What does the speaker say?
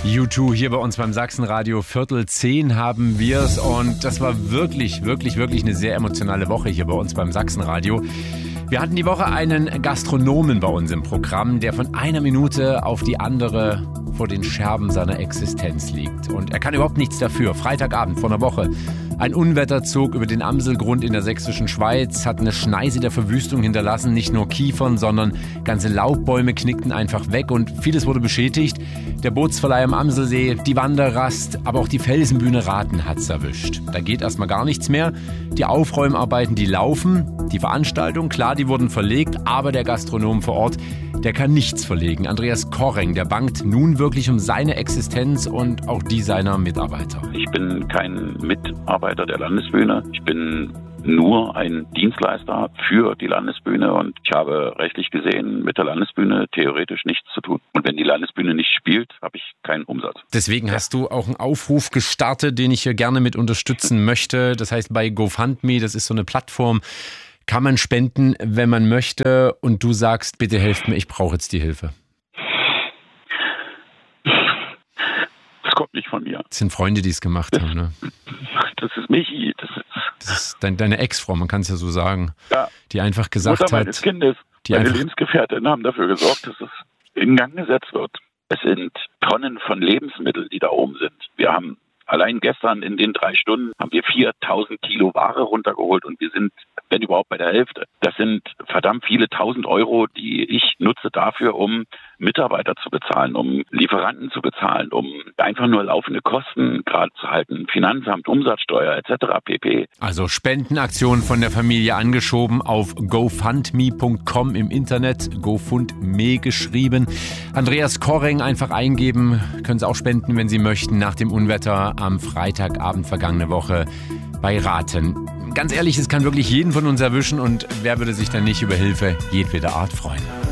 U2 hier bei uns beim Sachsenradio. 9:45 haben wir es und das war wirklich eine sehr emotionale Woche hier bei uns beim Sachsenradio. Wir hatten die Woche einen Gastronomen bei uns im Programm, der von einer Minute auf die andere vor den Scherben seiner Existenz liegt. Und er kann überhaupt nichts dafür. Freitagabend vor einer Woche. Ein Unwetter zog über den Amselgrund in der sächsischen Schweiz, hat eine Schneise der Verwüstung hinterlassen. Nicht nur Kiefern, sondern ganze Laubbäume knickten einfach weg und vieles wurde beschädigt. Der Bootsverleih am Amselsee, die Wanderrast, aber auch die Felsenbühne Raten hat's erwischt. Da geht erstmal gar nichts mehr. Die Aufräumarbeiten, die laufen. Die Veranstaltung, klar, die wurden verlegt, aber der Gastronom vor Ort, der kann nichts verlegen. Andreas Korreng, der bangt nun wirklich um seine Existenz und auch die seiner Mitarbeiter. Ich bin kein Mitarbeiter der Landesbühne. Ich bin nur ein Dienstleister für die Landesbühne und ich habe rechtlich gesehen mit der Landesbühne theoretisch nichts zu tun. Und wenn die Landesbühne nicht spielt, habe ich keinen Umsatz. Deswegen hast du auch einen Aufruf gestartet, den ich hier gerne mit unterstützen möchte. Das heißt bei GoFundMe, das ist so eine Plattform, kann man spenden, wenn man möchte und du sagst, bitte helft mir, ich brauche jetzt die Hilfe. Das kommt nicht von mir. Das sind Freunde, die es gemacht haben, ne? Das ist Michi. Das ist deine Ex-Frau, man kann es ja so sagen, ja, die einfach gesagt Mutter hat... meines Kindes, meine Lebensgefährtin haben dafür gesorgt, dass es in Gang gesetzt wird. Es sind Tonnen von Lebensmitteln, die da oben sind. Wir haben allein gestern in den 3 Stunden haben wir 4.000 Kilo Ware runtergeholt und wir sind, wenn überhaupt, bei der Hälfte. Das sind verdammt viele 1.000 Euro, die ich nutze dafür, um Mitarbeiter zu bezahlen, um Lieferanten zu bezahlen, um einfach nur laufende Kosten gerade zu halten, Finanzamt, Umsatzsteuer etc. pp. Also Spendenaktion von der Familie angeschoben auf gofundme.com im Internet, GoFundMe geschrieben. Andreas Korreng einfach eingeben, können Sie auch spenden, wenn Sie möchten, nach dem Unwetter am Freitagabend vergangene Woche bei Raten. Ganz ehrlich, es kann wirklich jeden von uns erwischen und wer würde sich dann nicht über Hilfe jedweder Art freuen.